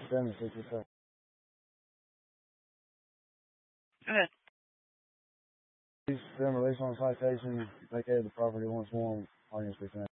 767. Go ahead. Police, them released on citation, vacated the property once more, audience be finished.